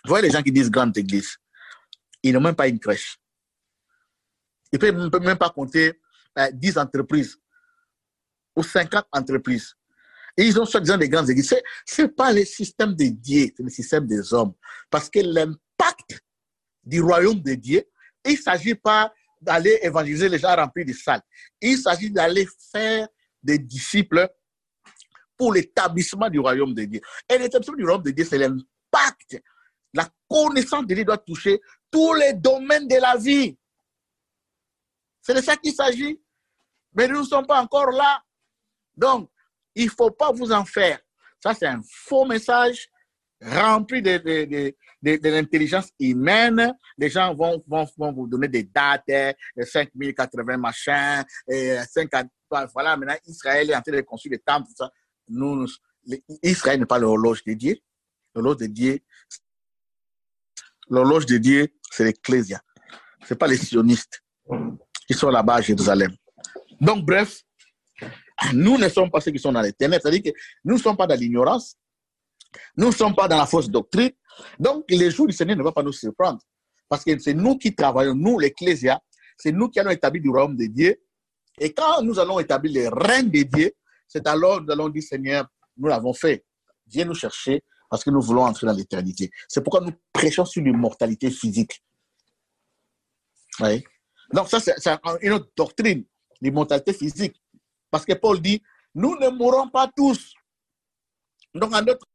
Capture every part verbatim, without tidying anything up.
voyez les gens qui disent grande église, ils n'ont même pas une crèche. Ils ne peuvent même pas compter euh, dix entreprises ou cinquante entreprises. Et ils ont soi-disant des grandes églises. Ce n'est pas le système de Dieu, c'est le système des hommes. Parce que l'impact du royaume de Dieu, il ne s'agit pas d'aller évangéliser les gens remplis de salles. Il s'agit d'aller faire des disciples pour l'établissement du royaume de Dieu. Et l'établissement du royaume de Dieu, c'est l'impact. La connaissance de Dieu doit toucher tous les domaines de la vie. C'est de ça qu'il s'agit. Mais nous ne sommes pas encore là. Donc, il ne faut pas vous en faire. Ça, c'est un faux message rempli de, de, de, de, de l'intelligence humaine. Les gens vont, vont, vont vous donner des dates, cinq mille quatre-vingts machin, et cinq, voilà, maintenant Israël est en train de construire des temples, tout ça. Nous, nous, Israël n'est pas l'horloge de Dieu. L'horloge de Dieu, l'horloge de Dieu, c'est l'Ecclésia. Ce n'est pas les sionistes qui sont là-bas à Jérusalem. Donc, bref, nous ne sommes pas ceux qui sont dans les ténèbres. C'est-à-dire que nous ne sommes pas dans l'ignorance. Nous ne sommes pas dans la fausse doctrine. Donc, les jours du Seigneur ne vont pas nous surprendre. Parce que c'est nous qui travaillons, nous, l'Ecclésia, c'est nous qui allons établir du royaume de Dieu. Et quand nous allons établir les règnes de Dieu, c'est alors que nous allons dire, Seigneur, nous l'avons fait. Viens nous chercher parce que nous voulons entrer dans l'éternité. C'est pourquoi nous prêchons sur l'immortalité physique. Oui. Donc, ça, c'est une autre doctrine, l'immortalité physique. Parce que Paul dit, nous ne mourrons pas tous. Donc, en d'autres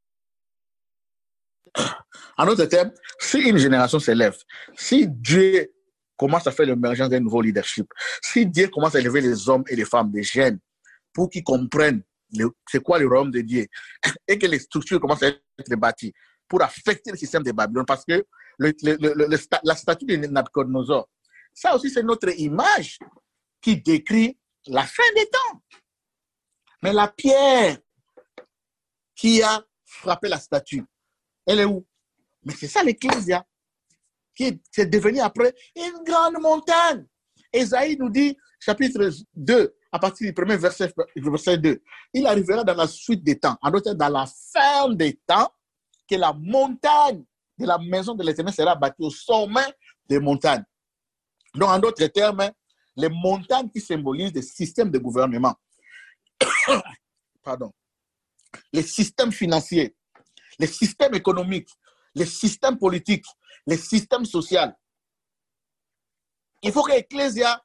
en d'autres termes, si une génération s'élève, si Dieu commence à faire l'émergence d'un nouveau leadership, si Dieu commence à élever les hommes et les femmes, des jeunes, pour qu'ils comprennent c'est quoi le royaume de Dieu, et que les structures commencent à être bâties pour affecter le système de Babylone, parce que le, le, le, le, la statue de Nabucodonosor, ça aussi c'est notre image qui décrit la fin des temps. Mais la pierre qui a frappé la statue, elle est où? Mais c'est ça l'Ecclésia, qui est devenu après une grande montagne. Ésaïe nous dit, chapitre deux, à partir du premier verset, verset deux, il arrivera dans la suite des temps, en d'autres termes, dans la fin des temps, que la montagne de la maison de l'Éternel sera bâtie au sommet des montagnes. Donc, en d'autres termes, les montagnes qui symbolisent des systèmes de gouvernement, pardon, les systèmes financiers, les systèmes économiques, les systèmes politiques, les systèmes sociaux. Il faut que l'Ecclésia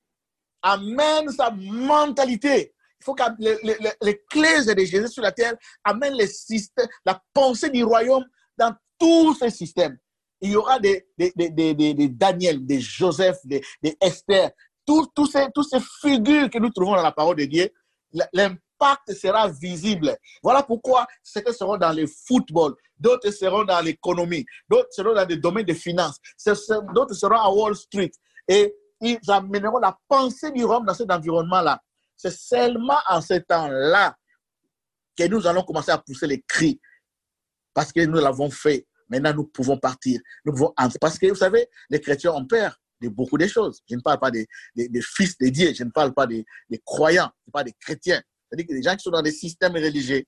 amène sa mentalité. Il faut que l'Ecclésia de Jésus sur la terre amène les systèmes, la pensée du royaume dans tous ces systèmes. Il y aura des, des, des, des, des, des Daniel, des Joseph, des, des Esther, tous, tous, ces, tous ces figures que nous trouvons dans la parole de Dieu. L'impact sera visible. Voilà pourquoi certains seront dans le football, d'autres seront dans l'économie, d'autres seront dans le domaine des finances, d'autres seront à Wall Street. Et ils amèneront la pensée du royaume dans cet environnement-là. C'est seulement en ce temps-là que nous allons commencer à pousser les cris. Parce que nous l'avons fait. Maintenant, nous pouvons partir. Nous pouvons entrer. Parce que, vous savez, les chrétiens ont peur de beaucoup de choses. Je ne parle pas des, des, des fils de Dieu. Je ne parle pas des, des croyants. Je ne parle pas des chrétiens. C'est-à-dire que les gens qui sont dans des systèmes religieux,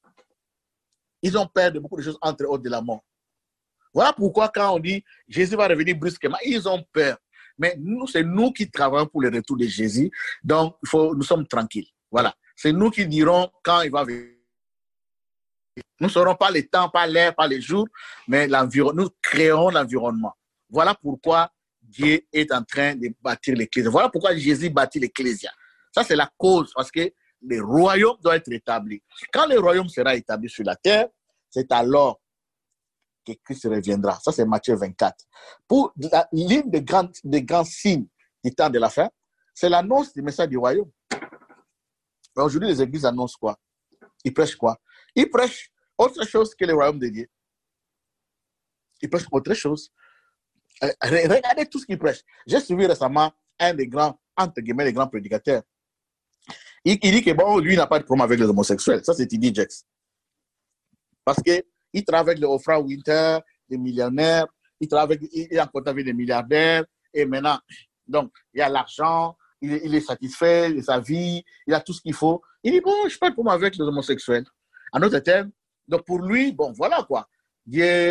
ils ont peur de beaucoup de choses, entre autres de la mort. Voilà pourquoi quand on dit Jésus va revenir brusquement, ils ont peur. Mais nous, c'est nous qui travaillons pour le retour de Jésus. Donc, il faut, nous sommes tranquilles. Voilà. C'est nous qui dirons quand il va venir. Nous ne saurons pas les temps, pas l'air, pas les jours, mais nous créerons l'environnement. Voilà pourquoi Dieu est en train de bâtir l'Ecclésia. Voilà pourquoi Jésus bâtit l'Ecclésia. Ça, c'est la cause, parce que le royaume doit être établi. Quand le royaume sera établi sur la terre, c'est alors que Christ reviendra. Ça, c'est Matthieu vingt-quatre. Pour l'une des grands, des grands signes du temps de la fin, c'est l'annonce du message du royaume. Aujourd'hui, les églises annoncent quoi? Ils prêchent quoi? Ils prêchent autre chose que le royaume de Dieu. Ils prêchent autre chose. Regardez tout ce qu'ils prêchent. J'ai suivi récemment un des grands, entre guillemets, les grands prédicateurs. Il, il dit que bon, lui, il n'a pas de problème avec les homosexuels. Ça, c'est T D Jakes. Parce que il travaille avec les Oprah Winter, les millionnaires, il travaille avec, il est en contact avec les milliardaires, et maintenant, donc, il y a l'argent, il, il est satisfait de sa vie, il a tout ce qu'il faut. Il dit, bon, je ne suis pas de problème avec les homosexuels. En d'autres termes, donc pour lui, bon, voilà quoi. Dieu